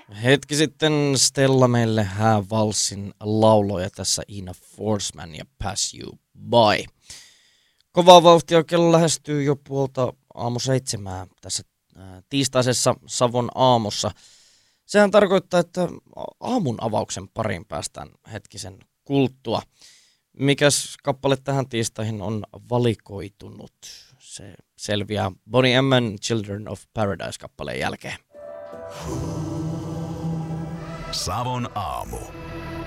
Hetki sitten Stella meille häävalssin lauloja tässä Ina Forsman ja Pass You By. Kovaa vauhtia kello lähestyy jo 6:30 tässä tiistaisessa Savon aamussa. Sehän tarkoittaa, että aamun avauksen pariin päästään hetkisen kuluttua. Mikäs kappale tähän tiistaihin on valikoitunut? Se selviää Boney M. Children of Paradise -kappaleen jälkeen. Savon aamu.